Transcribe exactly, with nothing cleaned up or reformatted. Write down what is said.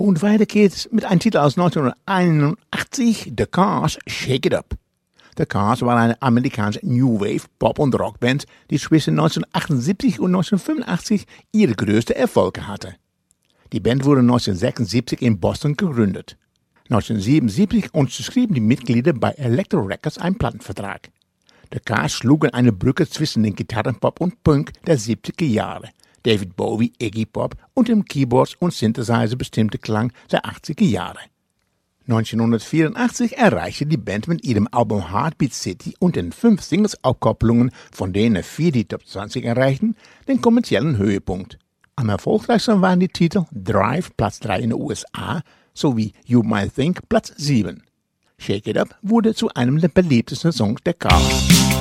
Und weiter geht's mit einem Titel aus neunzehnhunderteinundachtzig, The Cars, Shake It Up. The Cars war eine amerikanische New Wave Pop- und Rockband, die zwischen neunzehnhundertachtundsiebzig und neunzehnhundertfünfundachtzig ihre größten Erfolge hatte. Die Band wurde neunzehnhundertsechsundsiebzig in Boston gegründet. neunzehnhundertsiebenundsiebzig unterschrieben die Mitglieder bei Elektra Records einen Plattenvertrag. The Cars schlugen eine Brücke zwischen den Gitarrenpop und Punk der siebziger Jahre, David Bowie, Iggy Pop und dem Keyboards- und Synthesizer bestimmte Klang der achtziger Jahre. neunzehnhundertvierundachtzig erreichte die Band mit ihrem Album Heartbeat City und den fünf Singles-Auskopplungen, von denen vier die Top zwanzig erreichten, den kommerziellen Höhepunkt. Am erfolgreichsten waren die Titel Drive, Platz drei in den U S A, sowie You Might Think, Platz sieben. Shake It Up wurde zu einem der beliebtesten Songs der Cars.